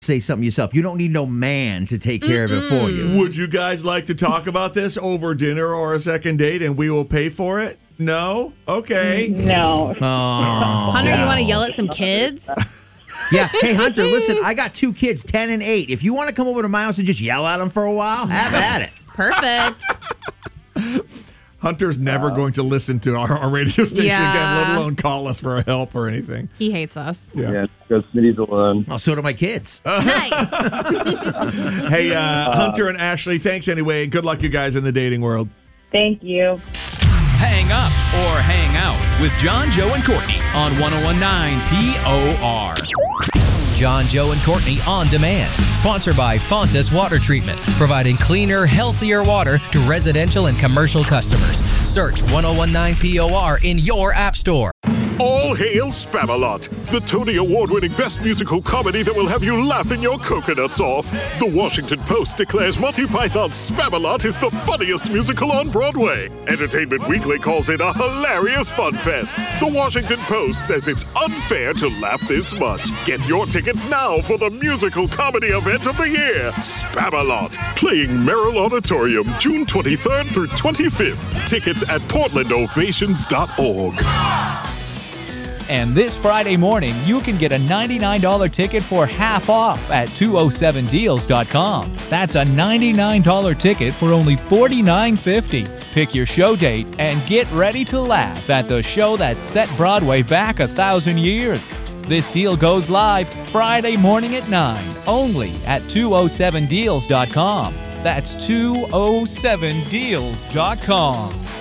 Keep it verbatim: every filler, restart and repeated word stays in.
say something yourself. You don't need no man to take care Mm-mm. of it for you. Would you guys like to talk about this over dinner or a second date and we will pay for it? No? Okay. No. Oh, Hunter, you want to yell at some kids? Yeah. Hey, Hunter, listen, I got two kids, ten and eight. If you want to come over to my house and just yell at them for a while, have at it. Perfect. Hunter's never uh, going to listen to our, our radio station yeah. again, let alone call us for help or anything. He hates us. Yeah, yeah go Smitty's alone. Oh, so do my kids. Nice. Hey, uh, uh, Hunter and Ashley, thanks anyway. Good luck, you guys, in the dating world. Thank you. Hang up or hang out with John, Joe, and Courtney on one oh one point nine P O R. John, Joe, and Courtney on demand. Sponsored by Fontas Water Treatment, providing cleaner, healthier water to residential and commercial customers. Search one oh one point nine P O R in your app store. All hail Spamalot, the Tony Award-winning best musical comedy that will have you laughing your coconuts off. The Washington Post declares Monty Python's Spamalot is the funniest musical on Broadway. Entertainment Weekly calls it a hilarious fun fest. The Washington Post says it's unfair to laugh this much. Get your tickets now for the musical comedy event of the year, Spamalot, playing Merrill Auditorium June twenty-third through twenty-fifth. Tickets at portland ovations dot org. And this Friday morning, you can get a ninety-nine dollars ticket for half off at two oh seven deals dot com. That's a ninety-nine dollars ticket for only forty-nine fifty. Pick your show date and get ready to laugh at the show that set Broadway back a thousand years. This deal goes live Friday morning at nine, only at two oh seven deals dot com. That's two oh seven deals dot com.